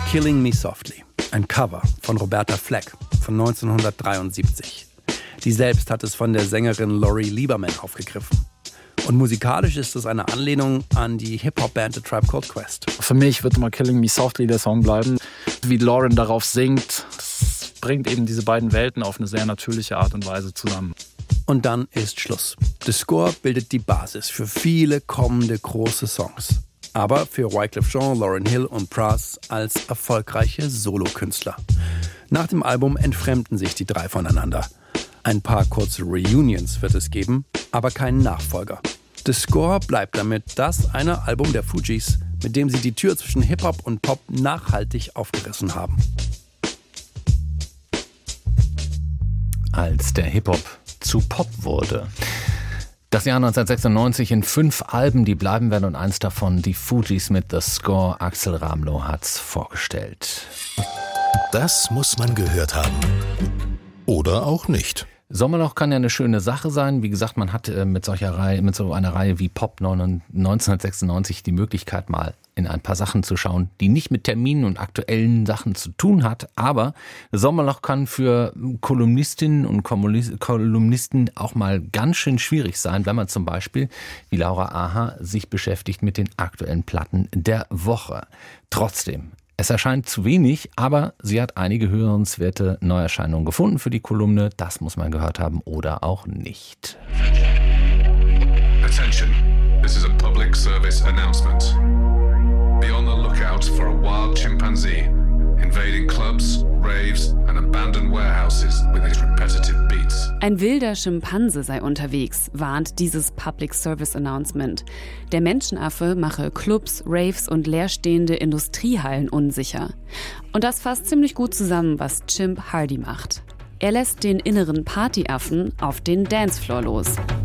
Killing Me Softly, ein Cover von Roberta Flack von 1973. Die selbst hat es von der Sängerin Lori Lieberman aufgegriffen. Und musikalisch ist es eine Anlehnung an die Hip-Hop-Band The Tribe Called Quest. Für mich wird immer Killing Me Softly der Song bleiben. Wie Lauren darauf singt, das bringt eben diese beiden Welten auf eine sehr natürliche Art und Weise zusammen. Und dann ist Schluss. The Score bildet die Basis für viele kommende große Songs. Aber für Wyclef Jean, Lauryn Hill und Pras als erfolgreiche Solokünstler. Nach dem Album entfremden sich die drei voneinander. Ein paar kurze Reunions wird es geben, aber keinen Nachfolger. The Score bleibt damit das eine Album der Fugees, mit dem sie die Tür zwischen Hip-Hop und Pop nachhaltig aufgerissen haben. Als der Hip-Hop zu Pop wurde. Das Jahr 1996 in 5 Alben, die bleiben werden, und eins davon die Fugees mit The Score. Axel Ramlow hat's vorgestellt. Das muss man gehört haben. Oder auch nicht. Sommerloch kann ja eine schöne Sache sein. Wie gesagt, man hat mit so einer Reihe wie Pop 1996 die Möglichkeit, mal in ein paar Sachen zu schauen, die nicht mit Terminen und aktuellen Sachen zu tun hat. Aber Sommerloch kann für Kolumnistinnen und Kolumnisten auch mal ganz schön schwierig sein, wenn man zum Beispiel, wie Laura Aha, sich beschäftigt mit den aktuellen Platten der Woche. Trotzdem, es erscheint zu wenig, aber sie hat einige hörenswerte Neuerscheinungen gefunden für die Kolumne. Das muss man gehört haben oder auch nicht. Attention, this is a public service announcement. Be on the lookout for a wild chimpanzee invading clubs, raves and abandoned warehouses with its repetitive beats. Ein wilder Schimpanse sei unterwegs, warnt dieses Public Service Announcement. Der Menschenaffe mache Clubs, Raves und leerstehende Industriehallen unsicher. Und das fasst ziemlich gut zusammen, was Chimp Hardy macht. Er lässt den inneren Partyaffen auf den Dancefloor los.